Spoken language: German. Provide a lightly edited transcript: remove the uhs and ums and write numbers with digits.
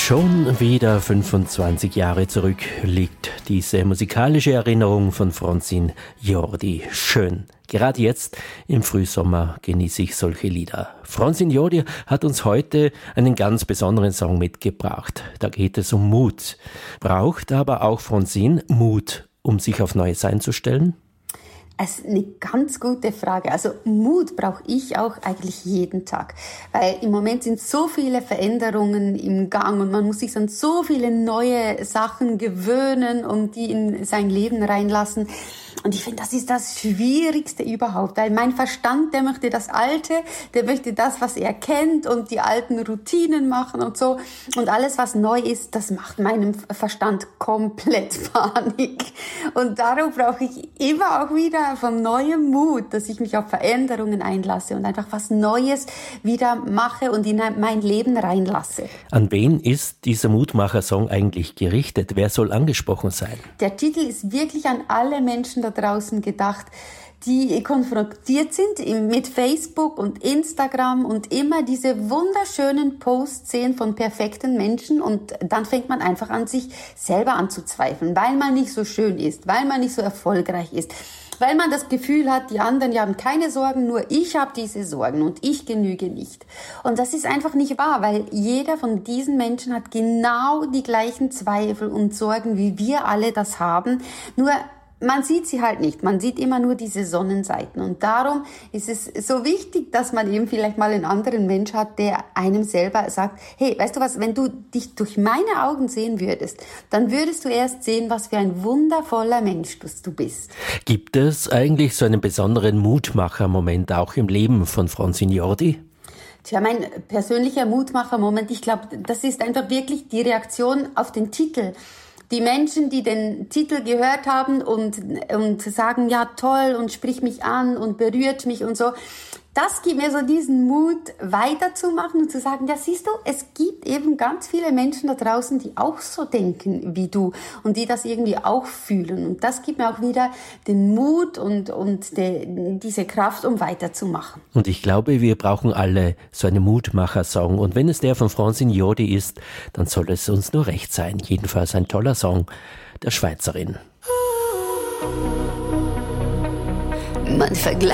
Schon wieder 25 Jahre zurück liegt diese musikalische Erinnerung von Francine Jordi. Schön. Gerade jetzt im Frühsommer genieße ich solche Lieder. Francine Jordi hat uns heute einen ganz besonderen Song mitgebracht. Da geht es um Mut. Braucht aber auch Francine Mut, um sich auf Neues einzustellen? Das ist eine ganz gute Frage. Also Mut brauche ich auch eigentlich jeden Tag, weil im Moment sind so viele Veränderungen im Gang und man muss sich an so viele neue Sachen gewöhnen und die in sein Leben reinlassen. Und ich finde, das ist das Schwierigste überhaupt, weil mein Verstand, der möchte das Alte, der möchte das, was er kennt und die alten Routinen machen und so. Und alles, was neu ist, das macht meinem Verstand komplett Panik. Und darum brauche ich immer auch wieder von neuem Mut, dass ich mich auf Veränderungen einlasse und einfach was Neues wieder mache und in mein Leben reinlasse. An wen ist dieser Mutmacher-Song eigentlich gerichtet? Wer soll angesprochen sein? Der Titel ist wirklich an alle Menschen da draußen gedacht, die konfrontiert sind mit Facebook und Instagram und immer diese wunderschönen Posts sehen von perfekten Menschen und dann fängt man einfach an, sich selber anzuzweifeln, weil man nicht so schön ist, weil man nicht so erfolgreich ist, weil man das Gefühl hat, die anderen haben keine Sorgen, nur ich habe diese Sorgen und ich genüge nicht. Und das ist einfach nicht wahr, weil jeder von diesen Menschen hat genau die gleichen Zweifel und Sorgen, wie wir alle das haben, nur man sieht sie halt nicht. Man sieht immer nur diese Sonnenseiten. Und darum ist es so wichtig, dass man eben vielleicht mal einen anderen Mensch hat, der einem selber sagt, hey, weißt du was, wenn du dich durch meine Augen sehen würdest, dann würdest du erst sehen, was für ein wundervoller Mensch du bist. Gibt es eigentlich so einen besonderen Mutmacher-Moment auch im Leben von Francine Jordi? Tja, mein persönlicher Mutmacher-Moment, ich glaube, das ist einfach wirklich die Reaktion auf den Titel. Die Menschen, die den Titel gehört haben und sagen, ja toll und spricht mich an und berührt mich und so, das gibt mir so diesen Mut, weiterzumachen und zu sagen, ja siehst du, es gibt eben ganz viele Menschen da draußen, die auch so denken wie du und die das irgendwie auch fühlen. Und das gibt mir auch wieder den Mut und diese Kraft, um weiterzumachen. Und ich glaube, wir brauchen alle so einen Mutmacher-Song. Und wenn es der von Francine Jordi ist, dann soll es uns nur recht sein. Jedenfalls ein toller Song der Schweizerin. Man